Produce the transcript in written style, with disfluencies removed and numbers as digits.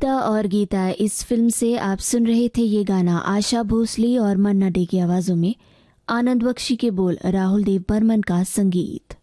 गीता और गीता इस फिल्म से आप सुन रहे थे ये गाना आशा भोसले और मन्ना डे की आवाज़ों में, आनंद बख्शी के बोल, राहुल देव बर्मन का संगीत।